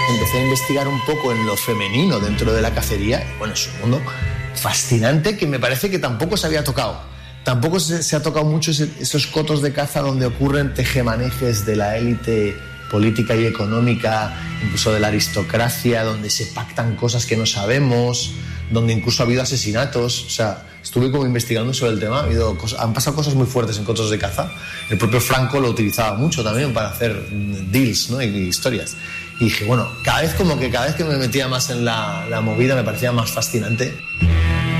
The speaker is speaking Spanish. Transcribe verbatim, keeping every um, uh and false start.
Empecé a investigar un poco en lo femenino dentro de la cacería. Bueno, es un mundo fascinante que me parece que tampoco se había tocado. Tampoco se, se ha tocado mucho ese, esos cotos de caza donde ocurren tejemanejes de la élite política y económica, incluso de la aristocracia, donde se pactan cosas que no sabemos, donde incluso ha habido asesinatos. O sea, estuve como investigando sobre el tema, ha habido cosas, han pasado cosas muy fuertes en cotos de caza. El propio Franco lo utilizaba mucho también para hacer deals, ¿no? y, y historias. Y dije, bueno, cada vez como que cada vez que me metía más en la, la movida me parecía más fascinante.